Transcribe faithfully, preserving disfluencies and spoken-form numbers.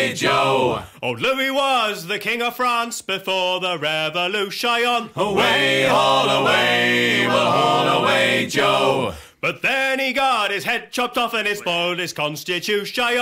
away, Joe. Old Louis was the King of France before the Revolution. Away, haul away, we'll haul away, Joe. But then he got his head chopped off and it spoiled his constitution.